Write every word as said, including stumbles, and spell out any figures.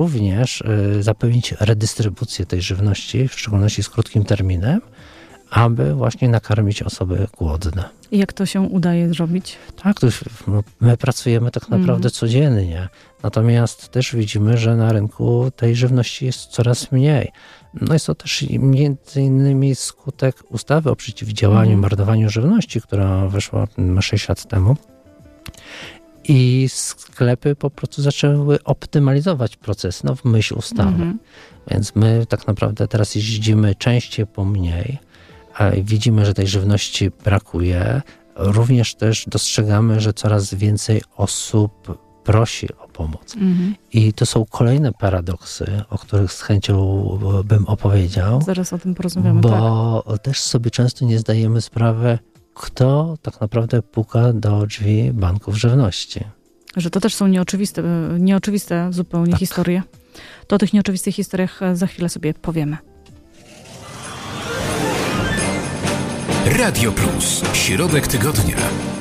również y, zapewnić redystrybucję tej żywności, w szczególności z krótkim terminem, aby właśnie nakarmić osoby głodne. I jak to się udaje zrobić? Tak, to już, no, my pracujemy tak naprawdę mm. codziennie, natomiast też widzimy, że na rynku tej żywności jest coraz mniej. No jest to też między innymi skutek ustawy o przeciwdziałaniu mm. marnowaniu żywności, która weszła sześć lat temu. I sklepy po prostu zaczęły optymalizować proces, no w myśl ustawy. Mm-hmm. Więc my tak naprawdę teraz jeździmy częściej po mniej, a widzimy, że tej żywności brakuje. Również też dostrzegamy, że coraz więcej osób prosi o pomoc. Mm-hmm. I to są kolejne paradoksy, o których z chęcią bym opowiedział. Zaraz o tym porozmawiamy. Bo tak. też sobie często nie zdajemy sprawy, kto tak naprawdę puka do drzwi banków żywności. Że to też są nieoczywiste, nieoczywiste zupełnie tak. historie. To o tych nieoczywistych historiach za chwilę sobie powiemy. Radio Plus. Środek tygodnia.